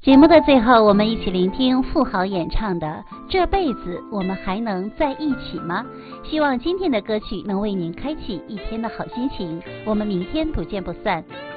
节目的最后，我们一起聆听富豪演唱的《这辈子我们还能在一起吗》。希望今天的歌曲能为您开启一天的好心情。我们明天不见不散。